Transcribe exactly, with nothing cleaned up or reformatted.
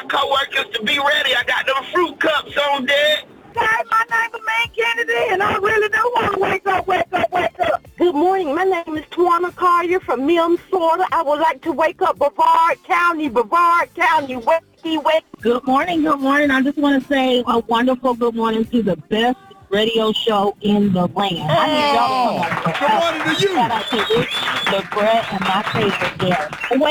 coworkers to be ready. I got them fruit cups on deck. Hi, my name is Man Kennedy, and I really do want to wake up, wake up, wake up. Good morning. My name is Tawana Collier from Mills, Florida. I would like to wake up Brevard County, Brevard County, wakey, wake. Good morning, good morning. I just want to say a wonderful good morning to the best radio show in the land. I need y'all to come on. Good morning to you. Shout out to Rick, LeBret, and my favorite Gary.